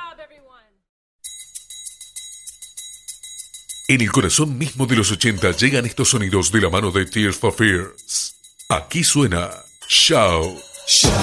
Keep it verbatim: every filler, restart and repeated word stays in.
En el corazón mismo de los ochenta llegan estos sonidos de la mano de Tears for Fears. Aquí suena Shout.